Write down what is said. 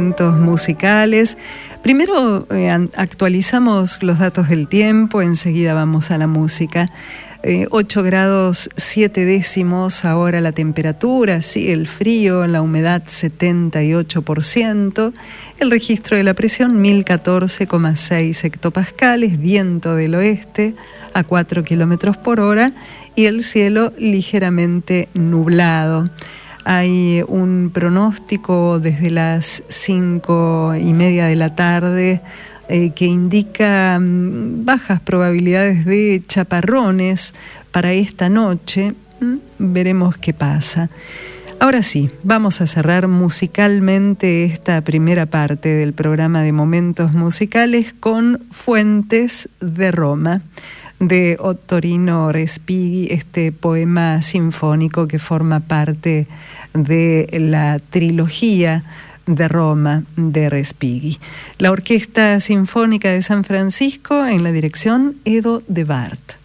Momentos Musicales. Primero actualizamos los datos del tiempo, enseguida vamos a la música. 8 grados 7 décimos ahora la temperatura, sigue el frío, la humedad 78%, el registro de la presión 1014,6 hectopascales, viento del oeste a 4 kilómetros por hora y el cielo ligeramente nublado. Hay un pronóstico desde las 5:30 de la tarde que indica bajas probabilidades de chaparrones para esta noche. Veremos qué pasa. Ahora sí, vamos a cerrar musicalmente esta primera parte del programa de Momentos Musicales con Fuentes de Roma, de Ottorino Respighi, este poema sinfónico que forma parte de la trilogía de Roma de Respighi. La Orquesta Sinfónica de San Francisco en la dirección Edo de Bart.